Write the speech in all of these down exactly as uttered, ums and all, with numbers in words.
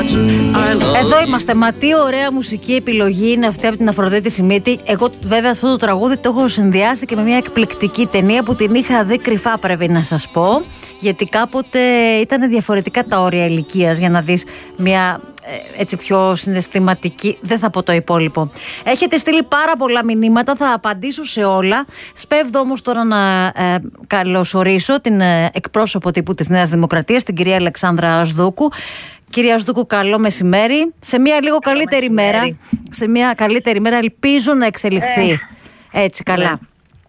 Εδώ είμαστε. Μα τι ωραία μουσική επιλογή είναι αυτή από την Αφροδίτη Σιμίτη. Εγώ βέβαια αυτό το τραγούδι το έχω συνδυάσει και με μια εκπληκτική ταινία που την είχα δει κρυφά, πρέπει να σας πω. Γιατί κάποτε ήταν διαφορετικά τα όρια ηλικίας για να δεις μια έτσι πιο συναισθηματική. Δεν θα πω το υπόλοιπο. Έχετε στείλει πάρα πολλά μηνύματα, θα απαντήσω σε όλα. Σπέβδω όμως τώρα να ε, καλωσορίσω την ε, εκπρόσωπο τύπου της Νέας Δημοκρατίας, την κυρία Αλεξάνδρα Ασδούκου. Κυρία Ασδούκου, καλό μεσημέρι. Σε μια λίγο καλό καλύτερη μεσημέρι. μέρα, σε μια καλύτερη μέρα ελπίζω να εξελιχθεί ε, έτσι καλά.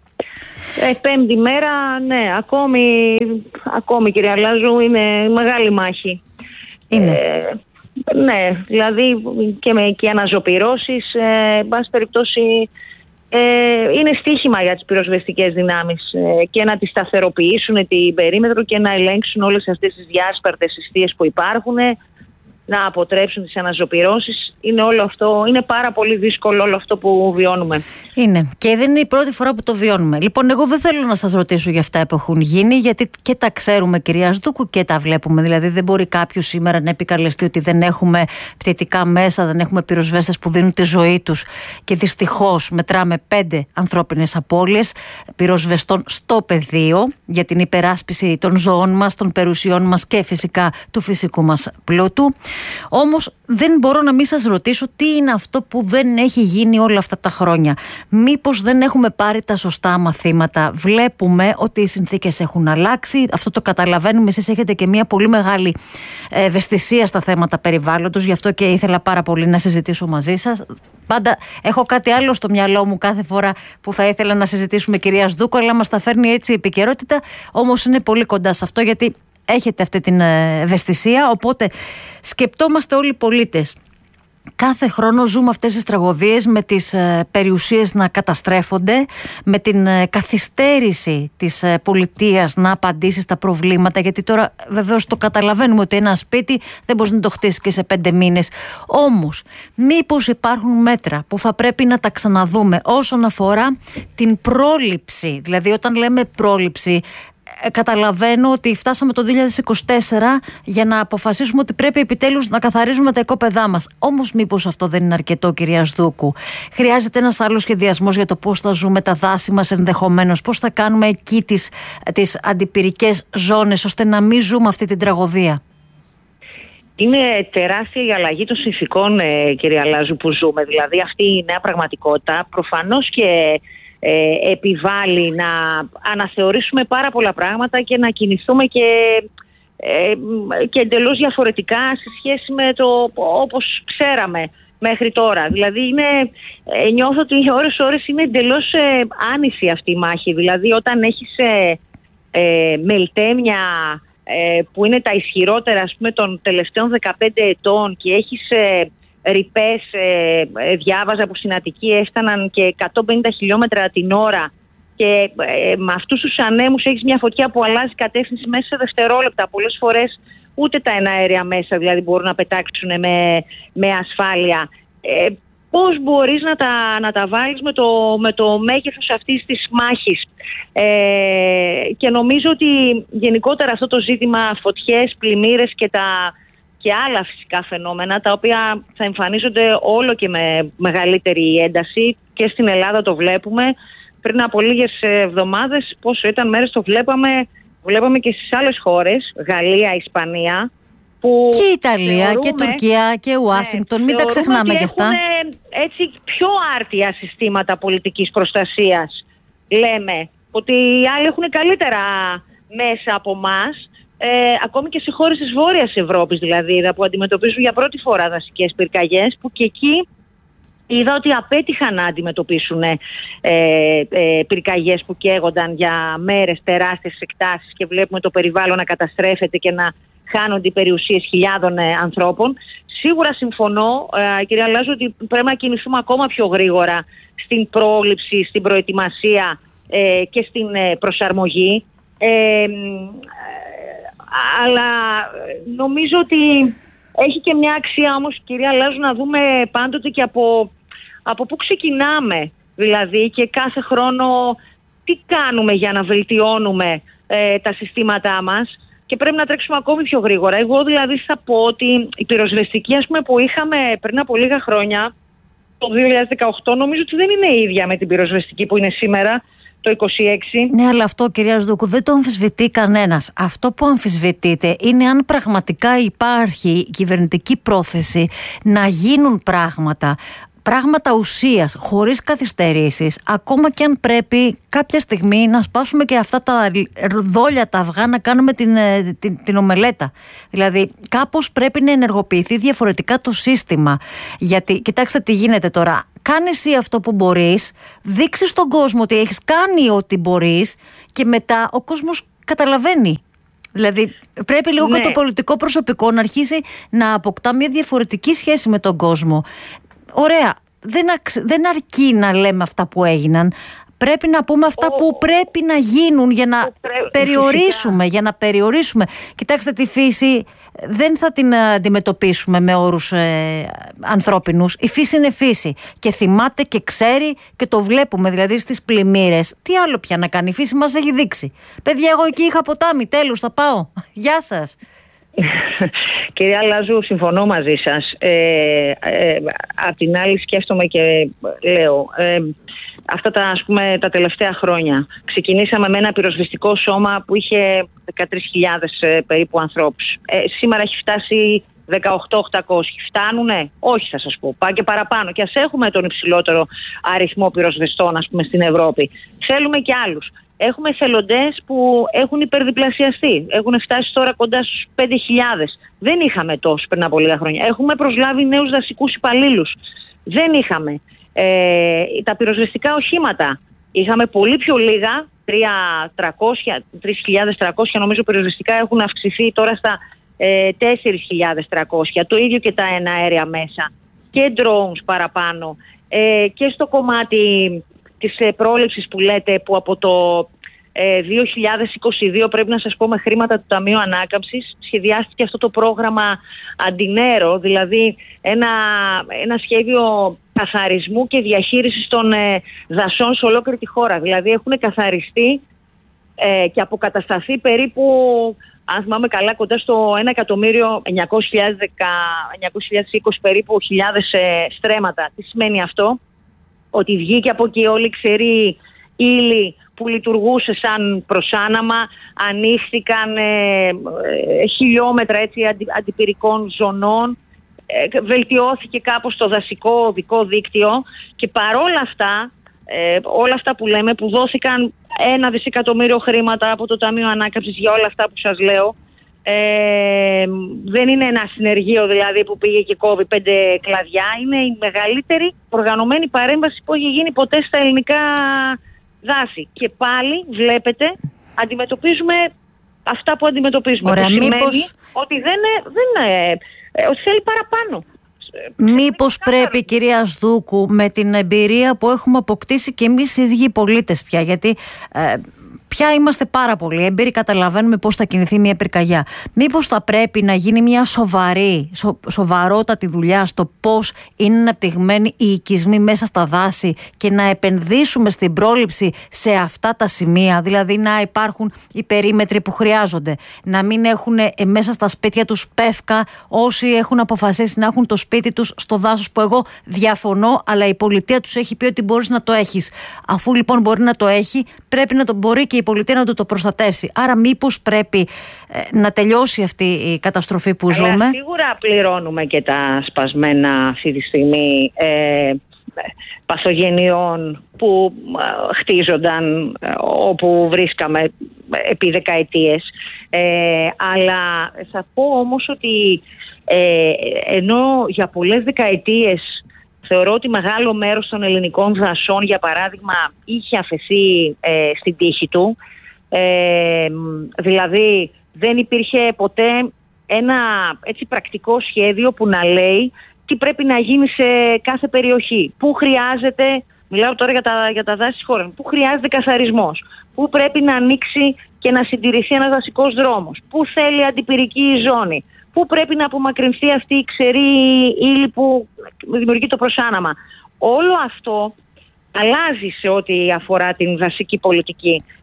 Ε, πέμπτη μέρα, ναι, ακόμη, ακόμη κυρία Λάζου, είναι μεγάλη μάχη. Είναι. Ε, ναι, δηλαδή και με και αναζωπυρώσεις, ε, εν πάση περιπτώσει, ε, είναι στοίχημα για τις πυροσβεστικές δυνάμεις ε, και να τις σταθεροποιήσουν την περίμετρο και να ελέγξουν όλες αυτές τις διάσπαρτες συστίες που υπάρχουν, να αποτρέψουν τις αναζωπυρώσεις. Είναι όλο αυτό, είναι πάρα πολύ δύσκολο όλο αυτό που βιώνουμε. Είναι. Και δεν είναι η πρώτη φορά που το βιώνουμε. Λοιπόν, εγώ δεν θέλω να σας ρωτήσω για αυτά που έχουν γίνει, γιατί και τα ξέρουμε, κυρία Ασδούκου, και τα βλέπουμε. Δηλαδή, δεν μπορεί κάποιος σήμερα να επικαλεστεί ότι δεν έχουμε πτυτικά μέσα, δεν έχουμε πυροσβέστες που δίνουν τη ζωή τους. Και δυστυχώς μετράμε πέντε ανθρώπινες απώλειες πυροσβεστών στο πεδίο για την υπεράσπιση των ζώων μας, των περιουσιών μας και φυσικά του φυσικού μας πλούτου. Όμως δεν μπορώ να μην σας ρωτήσω τι είναι αυτό που δεν έχει γίνει όλα αυτά τα χρόνια. Μήπως δεν έχουμε πάρει τα σωστά μαθήματα? Βλέπουμε ότι οι συνθήκες έχουν αλλάξει, αυτό το καταλαβαίνουμε. Εσείς έχετε και μια πολύ μεγάλη ευαισθησία στα θέματα περιβάλλοντος, γι' αυτό και ήθελα πάρα πολύ να συζητήσω μαζί σας. Πάντα έχω κάτι άλλο στο μυαλό μου κάθε φορά που θα ήθελα να συζητήσουμε, κυρία Ασδούκου, αλλά μας τα φέρνει έτσι η επικαιρότητα. Όμως είναι πολύ κοντά σε αυτό, γιατί έχετε αυτή την ευαισθησία, οπότε σκεπτόμαστε όλοι οι πολίτες. Κάθε χρόνο ζούμε αυτές τις τραγωδίες με τις ε, περιουσίες να καταστρέφονται, με την ε, καθυστέρηση της ε, πολιτείας να απαντήσει στα προβλήματα, γιατί τώρα βεβαίως το καταλαβαίνουμε ότι ένα σπίτι δεν μπορείς να το χτίσεις και σε πέντε μήνες. Όμως, μήπως υπάρχουν μέτρα που θα πρέπει να τα ξαναδούμε όσον αφορά την πρόληψη? Δηλαδή, όταν λέμε πρόληψη, καταλαβαίνω ότι φτάσαμε το δύο χιλιάδες είκοσι τέσσερα για να αποφασίσουμε ότι πρέπει επιτέλους να καθαρίζουμε τα οικόπεδά μας. Όμως μήπως αυτό δεν είναι αρκετό, κυρία Ασδούκου? Χρειάζεται ένας άλλος σχεδιασμός για το πώς θα ζούμε τα δάση μας ενδεχομένως, πώς θα κάνουμε εκεί τις, τις αντιπυρικές ζώνες, ώστε να μην ζούμε αυτή την τραγωδία. Είναι τεράστια η αλλαγή των συνθηκών, ε, κυρία Λάζου, που ζούμε. Δηλαδή αυτή η νέα πραγματικότητα προφανώς και Ε, επιβάλλει να αναθεωρήσουμε πάρα πολλά πράγματα και να κινηθούμε και, ε, και εντελώς διαφορετικά σε σχέση με το όπως ξέραμε μέχρι τώρα. Δηλαδή είναι, ε, νιώθω ότι ώρες ώρες είναι εντελώς ε, άνηση αυτή η μάχη. Δηλαδή όταν έχεις ε, ε, μελτέμια ε, που είναι τα ισχυρότερα, ας πούμε, των τελευταίων δεκαπέντε ετών και έχεις ε, ρηπές, ε, διάβαζα που στην Αττική έφταναν και εκατόν πενήντα χιλιόμετρα την ώρα και ε, με αυτούς τους ανέμους έχεις μια φωτιά που αλλάζει κατεύθυνση μέσα σε δευτερόλεπτα. Πολλές φορές ούτε τα εναέρια μέσα δηλαδή μπορούν να πετάξουν με, με ασφάλεια. Ε, πώς μπορείς να τα, να τα βάλεις με το, με το μέγεθος αυτής της μάχης? Ε, και νομίζω ότι γενικότερα αυτό το ζήτημα, φωτιές, πλημμύρες και τα και άλλα φυσικά φαινόμενα, τα οποία θα εμφανίζονται όλο και με μεγαλύτερη ένταση, και στην Ελλάδα το βλέπουμε. Πριν από λίγες εβδομάδες, πόσο ήταν μέρες, το βλέπαμε, βλέπαμε και στις άλλες χώρες, Γαλλία, Ισπανία, που και Ιταλία θεωρούμε, και Τουρκία και Ουάσιγκτον, ναι, μην τα ξεχνάμε κι αυτά. Έχουν έτσι πιο άρτια συστήματα πολιτικής προστασίας. Λέμε ότι οι άλλοι έχουν καλύτερα μέσα από εμάς. Ε, ακόμη και σε χώρες της Βόρειας Ευρώπης δηλαδή, που αντιμετωπίζουν για πρώτη φορά δασικές πυρκαγιές, που και εκεί είδα ότι απέτυχαν να αντιμετωπίσουν ε, ε, πυρκαγιές που καίγονταν για μέρες, τεράστιες εκτάσεις, και βλέπουμε το περιβάλλον να καταστρέφεται και να χάνονται οι περιουσίες χιλιάδων ε, ανθρώπων. Σίγουρα συμφωνώ, ε, κυρία Λάζου, ότι πρέπει να κινηθούμε ακόμα πιο γρήγορα στην πρόληψη, στην προετοιμασία ε, και στην ε, προσαρμογή. Ε, αλλά νομίζω ότι έχει και μια αξία όμως, κυρία Λάζου, να δούμε πάντοτε και από, από πού ξεκινάμε. Δηλαδή, και κάθε χρόνο τι κάνουμε για να βελτιώνουμε ε, τα συστήματά μας. και πρέπει να τρέξουμε ακόμη πιο γρήγορα. Εγώ δηλαδή θα πω ότι η πυροσβεστική, ας πούμε, που είχαμε πριν από λίγα χρόνια, το δύο χιλιάδες δεκαοκτώ, νομίζω ότι δεν είναι ίδια με την πυροσβεστική που είναι σήμερα, το είκοσι έξι. Ναι, αλλά αυτό, κυρία Σδούκου, δεν το αμφισβητεί κανένας. Αυτό που αμφισβητείται είναι αν πραγματικά υπάρχει κυβερνητική πρόθεση να γίνουν πράγματα. Πράγματα ουσίας, χωρίς καθυστερήσεις, ακόμα και αν πρέπει κάποια στιγμή να σπάσουμε και αυτά τα δόλια τα αυγά, να κάνουμε την, την, την ομελέτα. Δηλαδή, κάπως πρέπει να ενεργοποιηθεί διαφορετικά το σύστημα. Γιατί, κοιτάξτε τι γίνεται τώρα. Κάνε εσύ αυτό που μπορείς, δείξει στον κόσμο ότι έχεις κάνει ό,τι μπορείς και μετά ο κόσμος καταλαβαίνει. Δηλαδή πρέπει λίγο, ναι, και το πολιτικό προσωπικό να αρχίσει να αποκτά μια διαφορετική σχέση με τον κόσμο. Ωραία, δεν, αξ... δεν αρκεί να λέμε αυτά που έγιναν. Πρέπει να πούμε αυτά oh. που πρέπει να γίνουν για να oh, περιορίσουμε, για να περιορίσουμε. Κοιτάξτε, τη φύση δεν θα την αντιμετωπίσουμε με όρους ε, ανθρώπινους. Η φύση είναι φύση και θυμάται και ξέρει και το βλέπουμε, δηλαδή στις πλημμύρες. Τι άλλο πια να κάνει, η φύση μας έχει δείξει. Παιδιά, εγώ εκεί είχα ποτάμι, τέλος, θα πάω. Γεια σας. Κυρία Λάζου, συμφωνώ μαζί σας. Ε, ε, απ' την άλλη σκέφτομαι και λέω, ε, αυτά τα, ας πούμε, τα τελευταία χρόνια ξεκινήσαμε με ένα πυροσβεστικό σώμα που είχε δεκατρείς χιλιάδες ε, περίπου ανθρώπους. Ε, σήμερα έχει φτάσει δεκαοκτώ χιλιάδες οκτακόσιοι. Φτάνουνε? Όχι, θα σας πω. Πάει και παραπάνω. Και ας έχουμε τον υψηλότερο αριθμό πυροσβεστών, ας πούμε, στην Ευρώπη. Θέλουμε και άλλους. Έχουμε εθελοντές που έχουν υπερδιπλασιαστεί. Έχουν φτάσει τώρα κοντά στους πέντε χιλιάδες. Δεν είχαμε τόσους πριν από λίγα χρόνια. Έχουμε προσλάβει νέους δασικούς υπαλλήλους. Δεν είχαμε. Ε, τα πυροσβεστικά οχήματα. Είχαμε πολύ πιο λίγα. τρεις χιλιάδες τριακόσια νομίζω πυροσβεστικά, έχουν αυξηθεί τώρα στα ε, τέσσερις χιλιάδες τριακόσια. Το ίδιο και τα εναέρια μέσα. Και drones παραπάνω. Ε, και στο κομμάτι της ε, πρόληψης που λέτε, που από το ε, δύο χιλιάδες είκοσι δύο, πρέπει να σας πω, με χρήματα του Ταμείου Ανάκαμψης σχεδιάστηκε αυτό το πρόγραμμα Αντινέρο, δηλαδή ένα, ένα σχέδιο καθαρισμού και διαχείρισης των ε, δασών σε ολόκληρη τη χώρα. Δηλαδή έχουν καθαριστεί ε, και αποκατασταθεί περίπου, αν θυμάμαι καλά, κοντά στο ένα εκατομμύριο εννιακόσιες χιλιάδες είκοσι περίπου χιλιάδες ε, στρέμματα. Τι σημαίνει αυτό? Ότι βγήκε από εκεί όλη η ξερή ύλη που λειτουργούσε σαν προσάναμα, ανοίχθηκαν ε, ε, χιλιόμετρα έτσι, αντι, αντιπυρικών ζωνών, ε, βελτιώθηκε κάπως το δασικό οδικό δίκτυο και παρόλα αυτά, ε, όλα αυτά που λέμε, που δόθηκαν ένα δισεκατομμύριο χρήματα από το Ταμείο Ανάκαμψης για όλα αυτά που σας λέω, Ε, δεν είναι ένα συνεργείο δηλαδή που πήγε και κόβει πέντε κλαδιά. Είναι η μεγαλύτερη οργανωμένη παρέμβαση που έχει γίνει ποτέ στα ελληνικά δάση. Και πάλι βλέπετε, αντιμετωπίζουμε αυτά που αντιμετωπίζουμε. Ωραία, που σημαίνει μήπως... ότι δεν, δεν, ε, ότι θέλει παραπάνω. Μήπως πρέπει, κυρία Σδούκου, με την εμπειρία που έχουμε αποκτήσει και εμείς οι ίδιοι πολίτες πια, γιατί ε, πια είμαστε πάρα πολύ έμπειροι, καταλαβαίνουμε πώς θα κινηθεί μια πυρκαγιά. Μήπως θα πρέπει να γίνει μια σοβαρή, σο, σοβαρότατη δουλειά στο πώς είναι αναπτυγμένοι οι οικισμοί μέσα στα δάση και να επενδύσουμε στην πρόληψη σε αυτά τα σημεία, δηλαδή να υπάρχουν οι περίμετροι που χρειάζονται, να μην έχουν μέσα στα σπίτια τους πεύκα όσοι έχουν αποφασίσει να έχουν το σπίτι τους στο δάσος, που εγώ διαφωνώ, αλλά η πολιτεία τους έχει πει ότι μπορείς να το έχεις. Αφού λοιπόν μπορεί να το έχει, πρέπει να το μπορεί και η πολιτεία να το, το προστατεύσει. Άρα μήπως πρέπει ε, να τελειώσει αυτή η καταστροφή που αλλά ζούμε. Σίγουρα πληρώνουμε και τα σπασμένα αυτή τη στιγμή ε, παθογενειών που ε, χτίζονταν ε, όπου βρίσκαμε επί δεκαετίες. Ε, αλλά θα πω όμως ότι ε, ενώ για πολλές δεκαετίες θεωρώ ότι μεγάλο μέρος των ελληνικών δασών, για παράδειγμα, είχε αφαιθεί ε, στην τύχη του. Ε, δηλαδή δεν υπήρχε ποτέ ένα έτσι πρακτικό σχέδιο που να λέει τι πρέπει να γίνει σε κάθε περιοχή. Πού χρειάζεται, μιλάω τώρα για τα, για τα δάση της χώρας, πού χρειάζεται καθαρισμός, πού πρέπει να ανοίξει και να συντηρηθεί ένας δασικός δρόμος, πού θέλει αντιπυρική ζώνη, πού πρέπει να απομακρυνθεί αυτή η ξερή ύλη που δημιουργεί το προσάναμα. Όλο αυτό αλλάζει σε ό,τι αφορά την δασική πολιτική.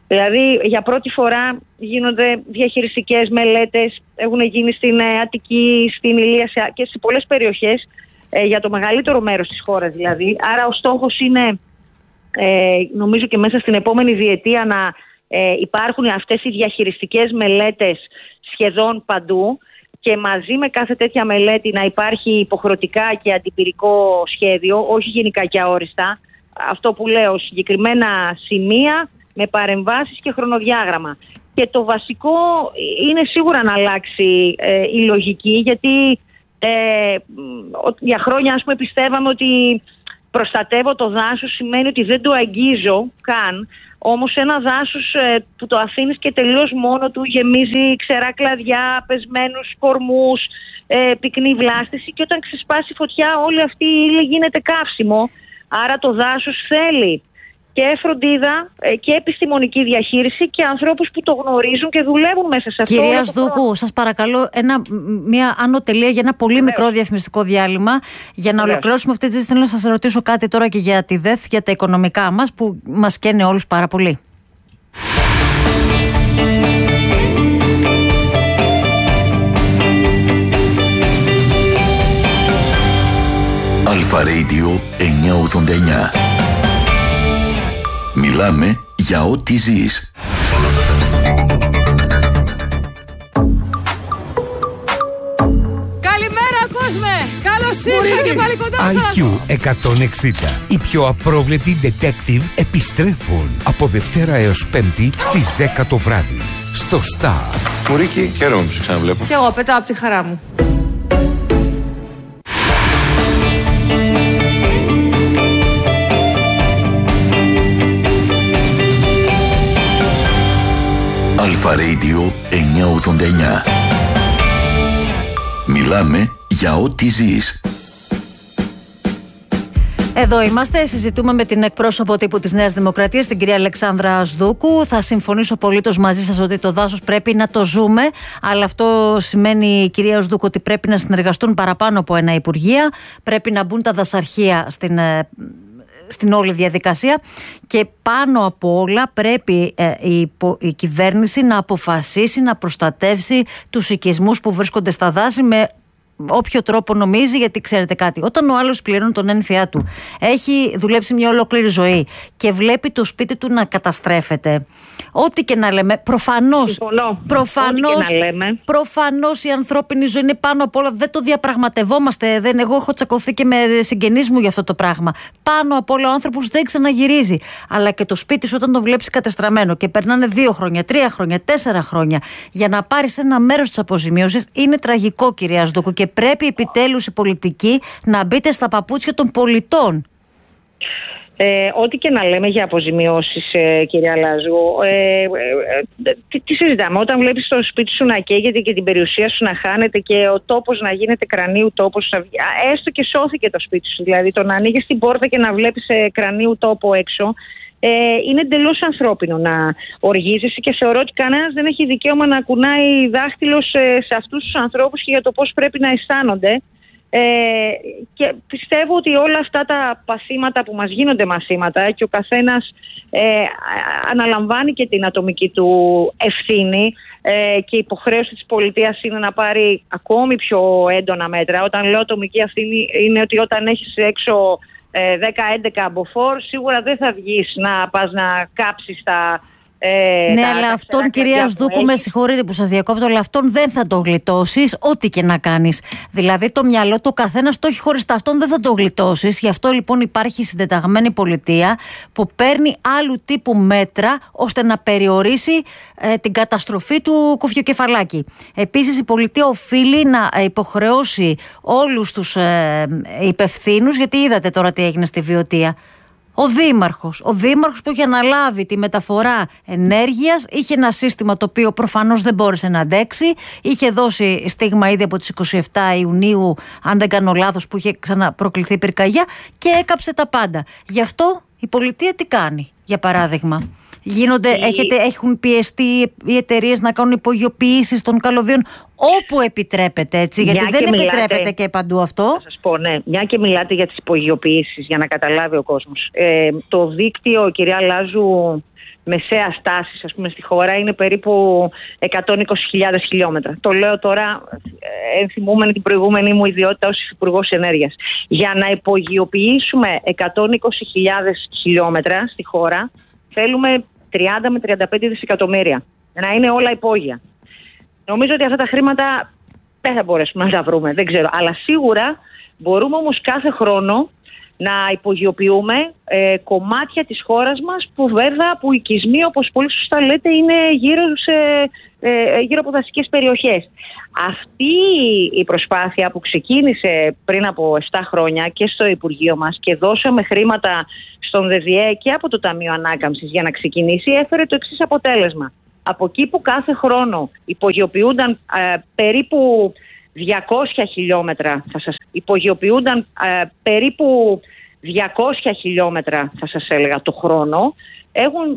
Δηλαδή για πρώτη φορά γίνονται διαχειριστικές μελέτες, έχουν γίνει στην Αττική, στην Ηλία και σε πολλές περιοχές, ε, για το μεγαλύτερο μέρος της χώρας δηλαδή. Άρα ο στόχος είναι, ε, νομίζω και μέσα στην επόμενη διετία, να ε, υπάρχουν αυτές οι διαχειριστικές μελέτες σχεδόν παντού και μαζί με κάθε τέτοια μελέτη να υπάρχει υποχρεωτικά και αντιπυρικό σχέδιο, όχι γενικά και αόριστα. Αυτό που λέω, συγκεκριμένα σημεία με παρεμβάσεις και χρονοδιάγραμμα. Και το βασικό είναι σίγουρα να αλλάξει ε, η λογική, γιατί ε, για χρόνια ας πούμε πιστεύαμε ότι προστατεύω το δάσος σημαίνει ότι δεν το αγγίζω καν. Όμως ένα δάσος ε, που το αφήνεις και τελείως μόνο του γεμίζει ξερά κλαδιά, πεσμένους κορμούς, ε, πυκνή βλάστηση, και όταν ξεσπάσει φωτιά όλη αυτή η ύλη γίνεται καύσιμο. Άρα το δάσος θέλει και φροντίδα και επιστημονική διαχείριση και ανθρώπους που το γνωρίζουν και δουλεύουν μέσα σε αυτό. Κυρία Σδούκου, σας παρακαλώ ένα, μια άνω τελεία για ένα πολύ Βεβαίως. μικρό διαφημιστικό διάλειμμα. Για να Βεβαίως. ολοκληρώσουμε αυτή τη συζήτηση, θέλω να σας ρωτήσω κάτι τώρα και για τη ΔΕΘ, για τα οικονομικά μας που μας καίνε όλους πάρα πολύ. Αλφα Radio εννιακόσια ογδόντα εννιά. Μιλάμε για ό,τι ζεις. Καλημέρα κόσμε! Καλώς ήρθατε και πάλι κοντά σας! άι κιου εκατόν εξήντα. Οι πιο απρόβλεπτοι detective επιστρέφουν από Δευτέρα έως Πέμπτη στις δέκα το βράδυ. Στο Star. Μουρίκη, χαίρομαι που σε ξαναβλέπω. Κι εγώ πετάω από τη χαρά μου. Αλφα Radio εννιακόσια ογδόντα εννιά. Μιλάμε για ό,τι ζεις. Εδώ είμαστε, συζητούμε με την εκπρόσωπο τύπου της Νέας Δημοκρατίας, την κυρία Αλεξάνδρα Σδούκου. Θα συμφωνήσω απολύτως μαζί σας ότι το δάσος πρέπει να το ζούμε, αλλά αυτό σημαίνει, κυρία Σδούκου, ότι πρέπει να συνεργαστούν παραπάνω από ένα υπουργεία, πρέπει να μπουν τα δασαρχεία στην στην όλη διαδικασία και πάνω από όλα πρέπει ε, η, η κυβέρνηση να αποφασίσει να προστατεύσει τους οικισμούς που βρίσκονται στα δάση με όποιο τρόπο νομίζει, γιατί ξέρετε κάτι, όταν ο άλλος πληρώνει τον ένφια του, έχει δουλέψει μια ολόκληρη ζωή και βλέπει το σπίτι του να καταστρέφεται, ό,τι και να λέμε, προφανώς προφανώς, προφανώς η ανθρώπινη ζωή είναι πάνω απ' όλα, δεν το διαπραγματευόμαστε, δεν, εγώ έχω τσακωθεί και με συγγενείς μου για αυτό το πράγμα, πάνω απ' όλα ο άνθρωπος δεν ξαναγυρίζει, αλλά και το σπίτι σου όταν το βλέπεις κατεστραμμένο και περνάνε δύο χρόνια, τρία χρόνια, τέσσερα χρόνια για να πάρεις ένα μέρος της αποζημίωσης, είναι τραγικό, κυρία Σδούκου, και πρέπει επιτέλους οι πολιτικοί να μπείτε στα παπούτσια των πολιτών. Ε, ό,τι και να λέμε για αποζημιώσεις, ε, κυρία Λάζου, ε, ε, τι, τι συζητάμε? Όταν βλέπεις το σπίτι σου να καίγεται και την περιουσία σου να χάνεται και ο τόπος να γίνεται κρανίου τόπος, έστω και σώθηκε το σπίτι σου, δηλαδή το να ανοίγεις την πόρτα και να βλέπεις ε, κρανίου τόπο έξω, ε, είναι εντελώς ανθρώπινο να οργίζεσαι, και θεωρώ ότι κανένας δεν έχει δικαίωμα να κουνάει δάχτυλο σε, σε αυτούς τους ανθρώπους και για το πώς πρέπει να αισθάνονται. Ε, και πιστεύω ότι όλα αυτά τα πασίματα που μας γίνονται μασίματα και ο καθένας ε, αναλαμβάνει και την ατομική του ευθύνη, ε, και η υποχρέωση της πολιτείας είναι να πάρει ακόμη πιο έντονα μέτρα. Όταν λέω ατομική ευθύνη είναι ότι όταν έχεις έξω ε, δέκα έντεκα μποφόρ, σίγουρα δεν θα βγεις να πας να κάψεις τα... Ε, ναι, τα, αλλά τα αυτόν, κυρία Σδούκου, με συγχωρείτε που σας διακόπτω, αλλά αυτόν δεν θα το γλιτώσεις, ό,τι και να κάνεις. Δηλαδή, το μυαλό του καθένας το έχει χωριστά. Αυτόν δεν θα το γλιτώσεις. Γι' αυτό λοιπόν υπάρχει συντεταγμένη πολιτεία που παίρνει άλλου τύπου μέτρα ώστε να περιορίσει ε, την καταστροφή του κουφιοκεφαλάκη. Επίσης, η πολιτεία οφείλει να υποχρεώσει όλους τους ε, υπευθύνους, γιατί είδατε τώρα τι έγινε στη Βιωτία. Ο Δήμαρχος, ο Δήμαρχος που είχε αναλάβει τη μεταφορά ενέργειας, είχε ένα σύστημα το οποίο προφανώς δεν μπόρεσε να αντέξει, είχε δώσει στίγμα ήδη από τις είκοσι επτά Ιουνίου, αν δεν κάνω λάθος, που είχε ξαναπροκληθεί πυρκαγιά, και έκαψε τα πάντα. Γι' αυτό η πολιτεία τι κάνει, για παράδειγμα? Γίνονται, η... έχετε, έχουν πιεστεί οι εταιρείες να κάνουν υπογειοποιήσεις των καλωδίων όπου επιτρέπεται, έτσι, γιατί μια δεν και επιτρέπεται μιλάτε, και παντού αυτό. Θα σας πω, ναι, μια και μιλάτε για τις υπογειοποιήσεις, για να καταλάβει ο κόσμος. Ε, το δίκτυο, κυρία Λάζου, μεσαία στάσης, ας πούμε, στη χώρα είναι περίπου εκατόν είκοσι χιλιάδες χιλιόμετρα. Το λέω τώρα ενθυμούμενη την προηγούμενη μου ιδιότητα ως Υπουργός Ενέργειας. Για να υπογειοποιήσουμε εκατόν είκοσι χιλιάδες χιλιόμετρα στη χώρα θέλουμε τριάντα με τριάντα πέντε δισεκατομμύρια. Να είναι όλα υπόγεια. Νομίζω ότι αυτά τα χρήματα δεν θα μπορέσουμε να τα βρούμε, δεν ξέρω. Αλλά σίγουρα μπορούμε όμως κάθε χρόνο να υπογειοποιούμε ε, κομμάτια της χώρας μας που βέβαια, που οικισμοί, όπως πολύ σωστά λέτε, είναι γύρω, σε, ε, γύρω από δασικές περιοχές. Αυτή η προσπάθεια που ξεκίνησε πριν από επτά χρόνια και στο Υπουργείο μας και δώσαμε χρήματα στον ΔΔΕ και από το Ταμείο Ανάκαμψης για να ξεκινήσει, έφερε το εξής αποτέλεσμα. Από εκεί που κάθε χρόνο υπογειοποιούνταν ε, περίπου διακόσια χιλιόμετρα, θα σας υπογειοποιούνταν ε, περίπου διακόσια χιλιόμετρα, θα σας έλεγα, το χρόνο, έχουν